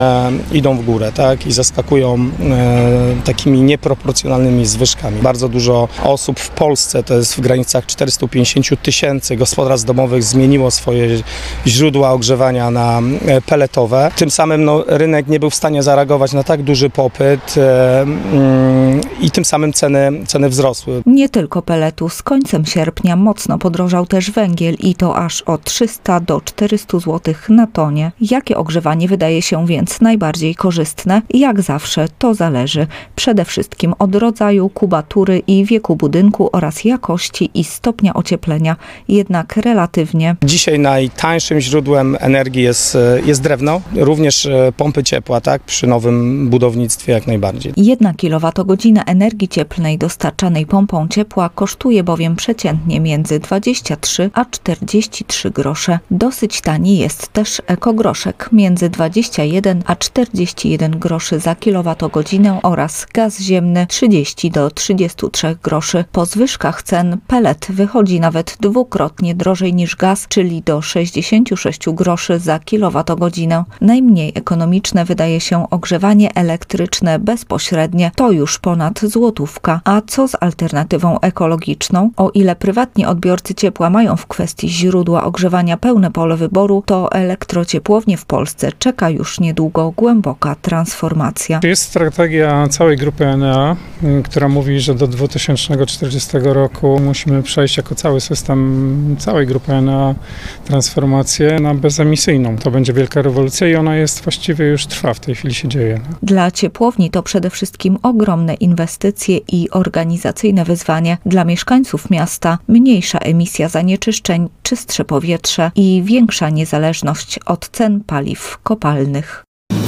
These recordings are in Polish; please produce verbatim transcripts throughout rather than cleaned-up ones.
e, idą w górę, tak, i zaskakują e, takimi nieproporcjonalnymi zwyżkami. Bardzo dużo osób w Polsce, to jest w granicach czterysta pięćdziesiąt tysięcy gospodarstw domowych, zmieniło swoje źródła ogrzewania na peletowe. Tym samym no, rynek nie był w stanie zareagować na tak duży popyt e, mm, i tym samym ceny, ceny wzrosły. Nie tylko peletu. Z końcem sierpnia mocno podrożał też węgiel i to aż o trzysta do czterystu złotych na tonie. Jakie ogrzewanie wydaje się więc najbardziej korzystne? Jak zawsze to zależy przede wszystkim od rodzaju, kubatury i wieku budynku oraz jakości i stopnia ocieplenia. Jednak relatywnie. Dzisiaj najtańszym źródłem energii jest, jest drewno, również pompy ciepła, tak, przy nowym budownictwie jak najbardziej. Jedna kilowatogodzina energii cieplnej dostarczanej pompą ciepła kosztuje bowiem przeciętnie między dwadzieścia trzy a czterdzieści trzy grosze. Dosyć tani jest też ekogroszek między dwadzieścia jeden a czterdzieści jeden groszy za kilowatogodzinę oraz gaz ziemny trzydzieści do trzydziestu trzech groszy. Po zwyżkach cen pelet wychodzi nawet dwukrotnie drożej niż gaz, czyli do sześćdziesięciu sześciu groszy za kilowatogodzinę. Najmniej ekonomiczne wydaje się ogrzewanie elektryczne bezpośrednie, to już ponad złotówka. A co z alternatywą ekologiczną? O ile prywatni odbiorcy ciepła mają w kwestii źródła ogrzewania pełne pole wyboru, to elektrociepłownie w Polsce czeka już niedługo głęboka transformacja. Jest strategia całej grupy Enea, która mówi, że do dwa tysiące czterdziestego roku musimy przejść jako cały system całej grupy Enea transformację na bezemisyjną. To będzie wielka rewolucja i ona jest właściwie już trwa, w tej chwili się dzieje. Dla ciepłowni to przede wszystkim ogromne inwestycje i organizacyjne wyzwanie. Dla mieszkańców miasta mniejsza emisja zanieczyszczeń, czystsze powietrze i większa niezależność od cen paliw kopalnych.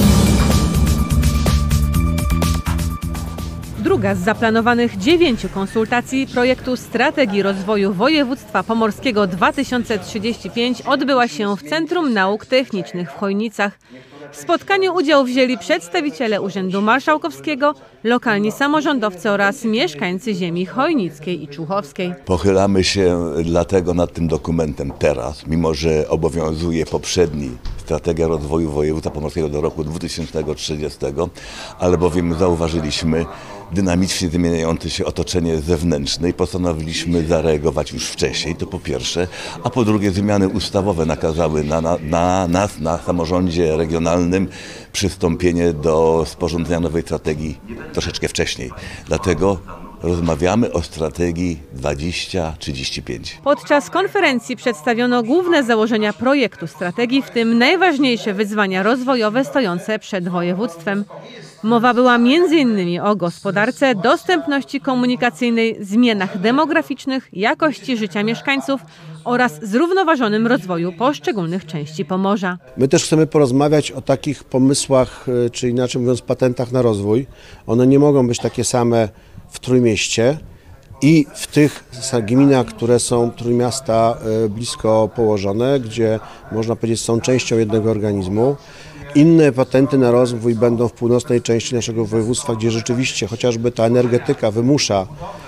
Druga z zaplanowanych dziewięciu konsultacji projektu Strategii Rozwoju Województwa Pomorskiego dwa tysiące trzydzieści pięć odbyła się w Centrum Nauk Technicznych w Chojnicach. W spotkaniu udział wzięli przedstawiciele Urzędu Marszałkowskiego, lokalni samorządowcy oraz mieszkańcy ziemi chojnickiej i człuchowskiej. Pochylamy się dlatego nad tym dokumentem teraz, mimo że obowiązuje poprzedni Strategia Rozwoju Województwa Pomorskiego do roku dwa tysiące trzydziestego, ale bowiem zauważyliśmy dynamicznie zmieniające się otoczenie zewnętrzne i postanowiliśmy zareagować już wcześniej, to po pierwsze, a po drugie zmiany ustawowe nakazały na, na, na nas, na samorządzie regionalnym przystąpienie do sporządzenia nowej strategii troszeczkę wcześniej. Dlatego rozmawiamy o strategii dwadzieścia trzydzieści pięć. Podczas konferencji przedstawiono główne założenia projektu strategii, w tym najważniejsze wyzwania rozwojowe stojące przed województwem. Mowa była między innymi o gospodarce, dostępności komunikacyjnej, zmianach demograficznych, jakości życia mieszkańców oraz zrównoważonym rozwoju poszczególnych części Pomorza. My też chcemy porozmawiać o takich pomysłach, czy inaczej mówiąc patentach na rozwój. One nie mogą być takie same w Trójmieście i w tych gminach, które są Trójmiasta blisko położone, gdzie można powiedzieć są częścią jednego organizmu. Inne patenty na rozwój będą w północnej części naszego województwa, gdzie rzeczywiście chociażby ta energetyka wymusza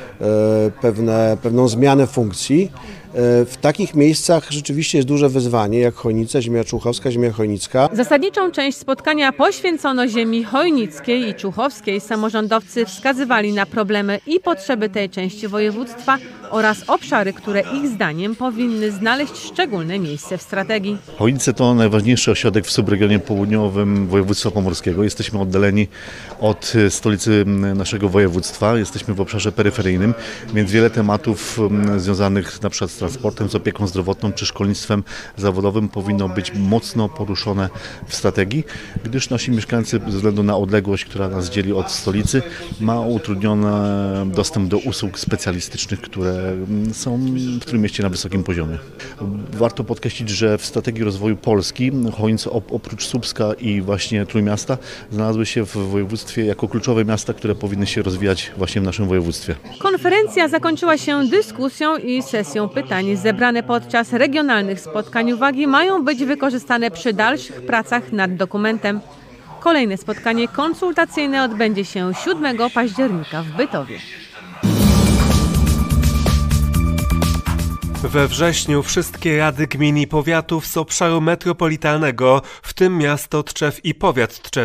pewne, pewną zmianę funkcji. W takich miejscach rzeczywiście jest duże wyzwanie, jak Chojnice, ziemia człuchowska, ziemia chojnicka. Zasadniczą część spotkania poświęcono ziemi chojnickiej i człuchowskiej. Samorządowcy wskazywali na problemy i potrzeby tej części województwa oraz obszary, które ich zdaniem powinny znaleźć szczególne miejsce w strategii. Chojnice to najważniejszy ośrodek w subregionie południowym województwa pomorskiego. Jesteśmy oddaleni od stolicy naszego województwa, jesteśmy w obszarze peryferyjnym, więc wiele tematów związanych na przykład z transportem, z opieką zdrowotną czy szkolnictwem zawodowym powinno być mocno poruszone w strategii, gdyż nasi mieszkańcy ze względu na odległość, która nas dzieli od stolicy, ma utrudniony dostęp do usług specjalistycznych, które są w Trójmieście na wysokim poziomie. Warto podkreślić, że w strategii rozwoju Polski Chojnice oprócz Słupska i właśnie Trójmiasta znalazły się w województwie jako kluczowe miasta, które powinny się rozwijać właśnie w naszym województwie. Konferencja zakończyła się dyskusją i sesją pytań. Zebrane podczas regionalnych spotkań uwagi mają być wykorzystane przy dalszych pracach nad dokumentem. Kolejne spotkanie konsultacyjne odbędzie się siódmego października w Bytowie. We wrześniu wszystkie rady gmin i powiatów z obszaru metropolitalnego, w tym miasto Tczew i powiat Tczew,